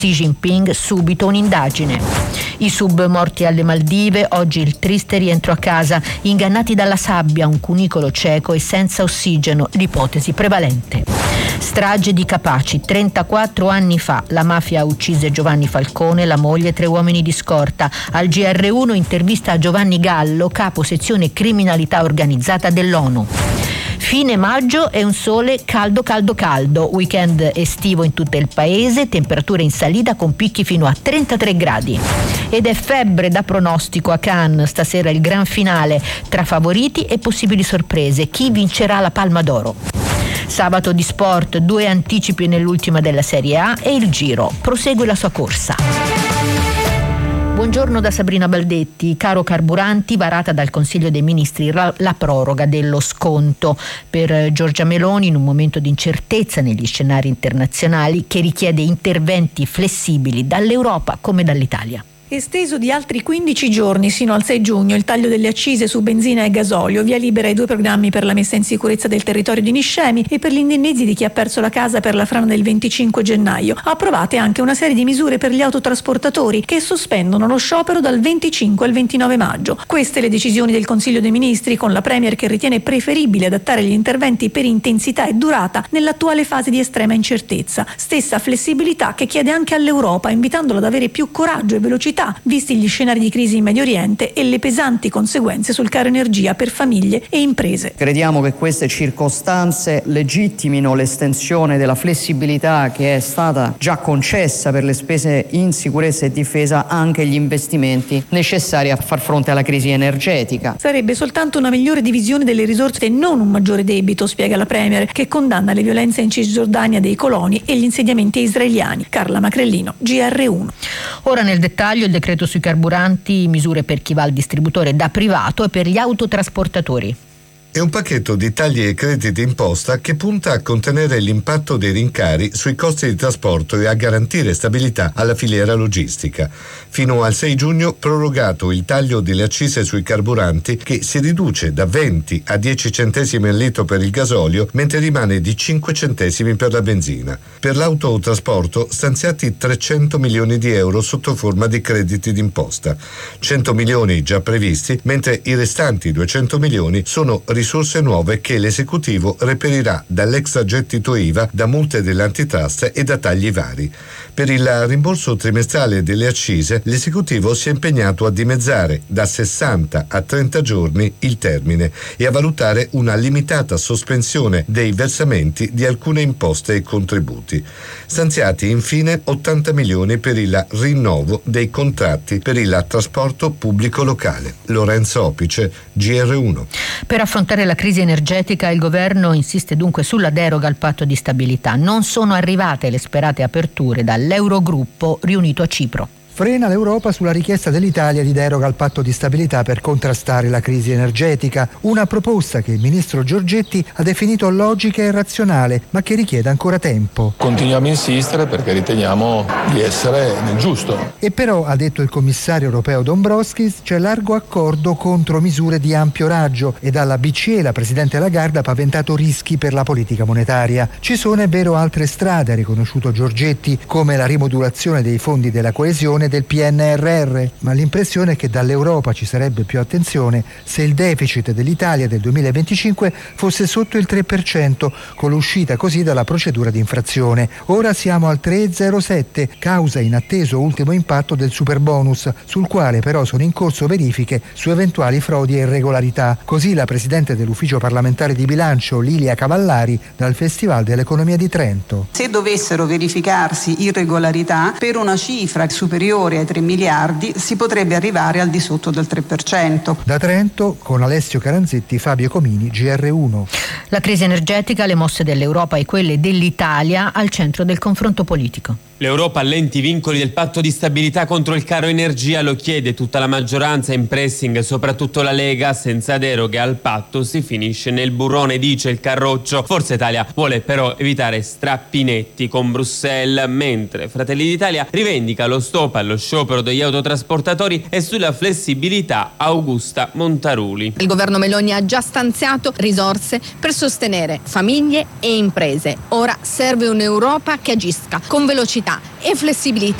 Xi Jinping, subito un'indagine. I sub morti alle Maldive, oggi il triste rientro a casa, ingannati dalla sabbia, un cunicolo cieco e senza ossigeno, l'ipotesi prevalente. Strage di Capaci, 34 anni fa, la mafia uccise Giovanni Falcone, la moglie e 3 uomini di scorta. Al GR1 intervista a Giovanni Gallo, capo sezione criminalità organizzata dell'ONU. Fine maggio e un sole caldo, weekend estivo in tutto il paese, temperature in salita con picchi fino a 33 gradi. Ed è febbre da pronostico a Cannes, stasera il gran finale, tra favoriti e possibili sorprese, chi vincerà la Palma d'Oro. Sabato di sport, 2 anticipi nell'ultima della Serie A e il Giro prosegue la sua corsa. Buongiorno da Sabrina Baldetti. Caro carburanti, varata dal Consiglio dei Ministri la proroga dello sconto per Giorgia Meloni in un momento di incertezza negli scenari internazionali che richiede interventi flessibili dall'Europa come dall'Italia. Esteso di altri 15 giorni sino al 6 giugno il taglio delle accise su benzina e gasolio, via libera ai 2 programmi per la messa in sicurezza del territorio di Niscemi e per gli indennizzi di chi ha perso la casa per la frana del 25 gennaio. Approvate anche una serie di misure per gli autotrasportatori che sospendono lo sciopero dal 25 al 29 maggio. Queste le decisioni del Consiglio dei Ministri, con la Premier che ritiene preferibile adattare gli interventi per intensità e durata nell'attuale fase di estrema incertezza. Stessa flessibilità che chiede anche all'Europa, invitandola ad avere più coraggio e velocità visti gli scenari di crisi in Medio Oriente e le pesanti conseguenze sul caro energia per famiglie e imprese. Crediamo che queste circostanze legittimino l'estensione della flessibilità che è stata già concessa per le spese in sicurezza e difesa anche agli investimenti necessari a far fronte alla crisi energetica. Sarebbe soltanto una migliore divisione delle risorse e non un maggiore debito, spiega la Premier, che condanna le violenze in Cisgiordania dei coloni e gli insediamenti israeliani. Carla Macrellino, GR1. Ora nel dettaglio il decreto sui carburanti, misure per chi va al distributore da privato e per gli autotrasportatori. È un pacchetto di tagli e crediti d'imposta che punta a contenere l'impatto dei rincari sui costi di trasporto e a garantire stabilità alla filiera logistica. Fino al 6 giugno prorogato il taglio delle accise sui carburanti che si riduce da 20 a 10 centesimi al litro per il gasolio, mentre rimane di 5 centesimi per la benzina. Per l'autotrasporto stanziati 300 milioni di euro sotto forma di crediti d'imposta. 100 milioni già previsti, mentre i restanti 200 milioni sono risorse nuove che l'esecutivo reperirà dall'extragettito IVA, da multe dell'antitrust e da tagli vari. Per il rimborso trimestrale delle accise, l'esecutivo si è impegnato a dimezzare da 60 a 30 giorni il termine e a valutare una limitata sospensione dei versamenti di alcune imposte e contributi. Stanziati infine 80 milioni per il rinnovo dei contratti per il trasporto pubblico locale. Lorenzo Opice, GR1. Per affrontare la crisi energetica il governo insiste dunque sulla deroga al patto di stabilità. Non sono arrivate le sperate aperture dall'Eurogruppo riunito a Cipro. Frena l'Europa sulla richiesta dell'Italia di deroga al patto di stabilità per contrastare la crisi energetica, una proposta che il ministro Giorgetti ha definito logica e razionale, ma che richiede ancora tempo. Continuiamo a insistere perché riteniamo di essere nel giusto. E però, ha detto il commissario europeo Dombrovskis, c'è largo accordo contro misure di ampio raggio e dalla BCE la presidente Lagarde ha paventato rischi per la politica monetaria. Ci sono, è vero, altre strade, ha riconosciuto Giorgetti, come la rimodulazione dei fondi della coesione del PNRR, ma l'impressione è che dall'Europa ci sarebbe più attenzione se il deficit dell'Italia del 2025 fosse sotto il 3%, con l'uscita così dalla procedura di infrazione. Ora siamo al 3,07, causa inatteso ultimo impatto del superbonus, sul quale però sono in corso verifiche su eventuali frodi e irregolarità. Così la presidente dell'ufficio parlamentare di bilancio Lilia Cavallari dal Festival dell'Economia di Trento. Se dovessero verificarsi irregolarità per una cifra superiore ai 3 miliardi si potrebbe arrivare al di sotto del 3%. Da Trento, con Alessio Caranzetti, Fabio Comini, GR1. La crisi energetica, le mosse dell'Europa e quelle dell'Italia al centro del confronto politico. L'Europa allenti i vincoli del patto di stabilità contro il caro energia, lo chiede tutta la maggioranza in pressing, soprattutto la Lega. Senza deroghe al patto si finisce nel burrone, dice il Carroccio. Forza Italia vuole però evitare strappi netti con Bruxelles, mentre Fratelli d'Italia rivendica lo stop allo sciopero degli autotrasportatori e sulla flessibilità Augusta Montaruli. Il governo Meloni ha già stanziato risorse per sostenere famiglie e imprese. Ora serve un'Europa che agisca con velocità e flessibilità